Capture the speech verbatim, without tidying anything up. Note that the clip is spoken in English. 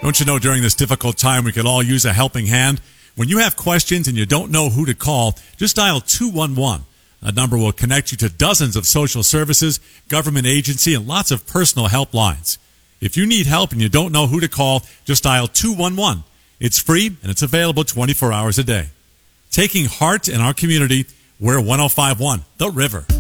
Don't you know during this difficult time we could all use a helping hand? When you have questions and you don't know who to call, just dial two one one. That number will connect you to dozens of social services, government agency, and lots of personal helplines. If you need help and you don't know who to call, just dial two one one. It's free and it's available twenty-four hours a day. Taking heart in our community, we're one oh five point one The River.